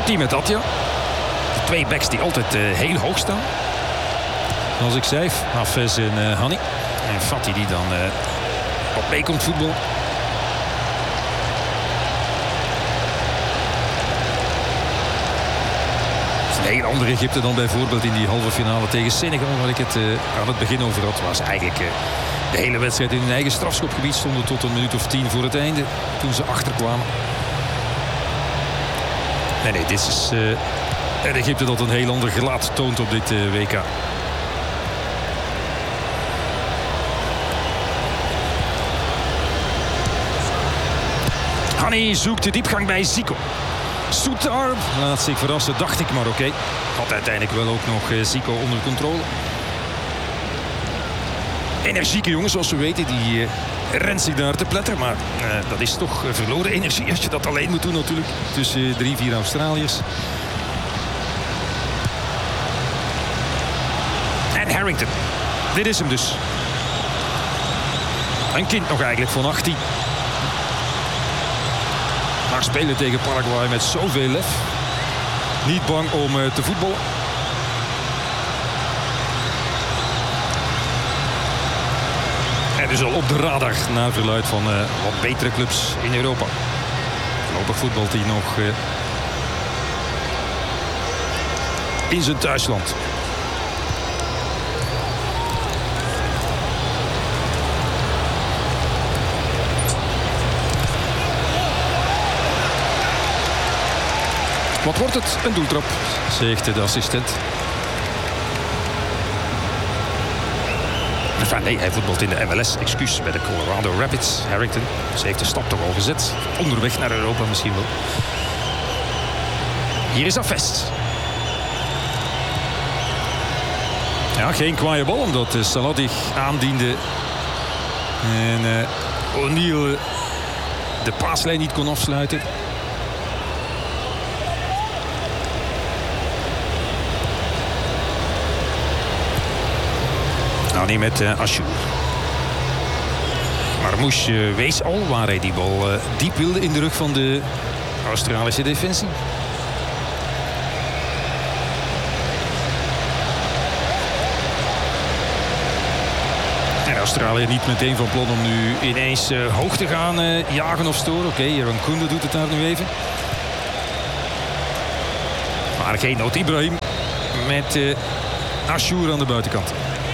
Fati met Atja. De twee backs die altijd heel hoog staan. Als ik zei, Hafez en Hani. En Fati die dan op mee komt voetbal. Een heel ander Egypte dan bijvoorbeeld in die halve finale tegen Senegal, waar ik het aan het begin over had. Was eigenlijk de hele wedstrijd in hun eigen strafschopgebied stonden tot een minuut of 10 voor het einde, toen ze achterkwamen. Nee, dit is een Egypte dat een heel ander gelaat toont op dit WK. Hani zoekt de diepgang bij Zico. Soutar laat zich verrassen, dacht ik, maar oké. Had uiteindelijk wel ook nog Zico onder controle. Energieke jongens, zoals we weten, die rent zich daar te pletteren. Maar dat is toch verloren energie als je dat alleen moet doen natuurlijk. Tussen 3-4 Australiërs. En Harrington. Dit is hem dus. Een kind nog eigenlijk van 18. Maar spelen tegen Paraguay met zoveel lef. Niet bang om te voetballen. En dus al op de radar naar verluid van wat betere clubs in Europa. Voorlopig voetbalt hij nog in zijn thuisland. Wat wordt het? Een doeltrap, zegt de assistent. Enfin, nee, hij voetbalt in de MLS. Excuus, bij de Colorado Rapids. Harrington. Ze heeft de stap toch al gezet. Onderweg naar Europa misschien wel. Hier is Hafez. Ja, geen kwaaie bal, omdat Saladih aandiende. En O'Neal de paaslijn niet kon afsluiten. Nou, niet met Ashour. Marmouche wees al waar hij die bal diep wilde in de rug van de Australische defensie. En Australië niet meteen van plan om nu ineens hoog te gaan jagen of storen. Oké, Jeroen Koende doet het daar nu even. Maar geen Noot Ibrahim met Ashour aan de buitenkant.